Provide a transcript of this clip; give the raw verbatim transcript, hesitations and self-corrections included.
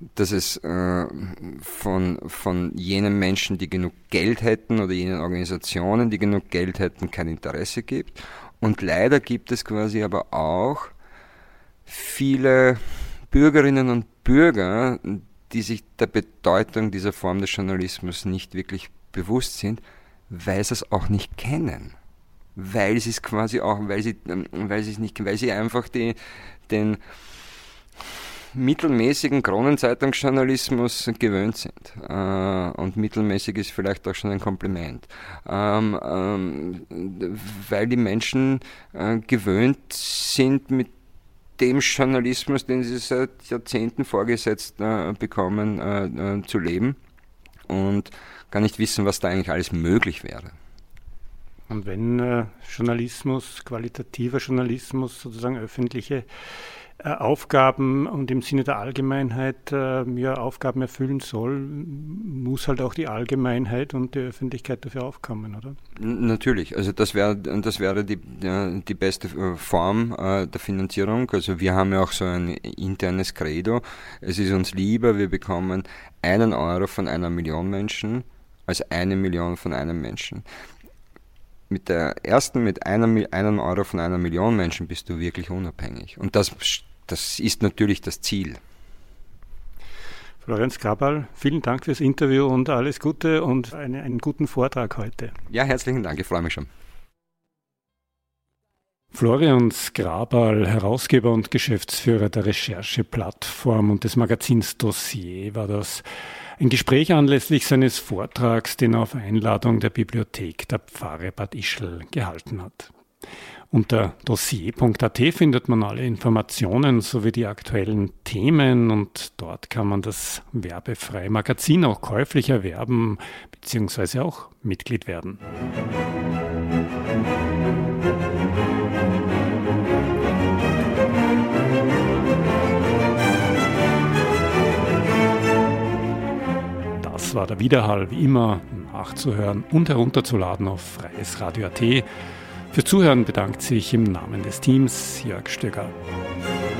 dass es äh, von, von jenen Menschen, die genug Geld hätten oder jenen Organisationen, die genug Geld hätten, kein Interesse gibt. Und leider gibt es quasi aber auch viele Bürgerinnen und Bürger, die sich der Bedeutung dieser Form des Journalismus nicht wirklich bewusst sind, weil sie es auch nicht kennen. Weil sie es quasi auch, weil sie, weil sie es nicht, weil sie einfach die, den mittelmäßigen Kronenzeitungsjournalismus gewöhnt sind. Äh, und mittelmäßig ist vielleicht auch schon ein Kompliment. Ähm, ähm, weil die Menschen äh, gewöhnt sind, mit dem Journalismus, den sie seit Jahrzehnten vorgesetzt äh, bekommen, äh, äh, zu leben und gar nicht wissen, was da eigentlich alles möglich wäre. Und wenn äh, Journalismus, qualitativer Journalismus, sozusagen öffentliche äh, Aufgaben und im Sinne der Allgemeinheit äh, ja, Aufgaben erfüllen soll, muss halt auch die Allgemeinheit und die Öffentlichkeit dafür aufkommen, oder? N- natürlich, also das wäre das wäre die, die, die beste Form äh, der Finanzierung. Also wir haben ja auch so ein internes Credo. Es ist uns lieber, wir bekommen einen Euro von einer Million Menschen als eine Million von einem Menschen. Mit der ersten, mit einem, einem Euro von einer Million Menschen bist du wirklich unabhängig. Und das, das ist natürlich das Ziel. Florenz Graberl, vielen Dank fürs Interview und alles Gute und eine, einen guten Vortrag heute. Ja, herzlichen Dank, ich freue mich schon. Florenz Graberl, Herausgeber und Geschäftsführer der Rechercheplattform und des Magazins Dossier, war das. Ein Gespräch anlässlich seines Vortrags, den er auf Einladung der Bibliothek der Pfarre Bad Ischl gehalten hat. Unter dossier punkt a t findet man alle Informationen sowie die aktuellen Themen und dort kann man das werbefreie Magazin auch käuflich erwerben bzw. auch Mitglied werden. Das war der Widerhall, wie immer nachzuhören und herunterzuladen auf freies Radio punkt a t. Für Zuhören bedankt sich im Namen des Teams Jörg Stöger.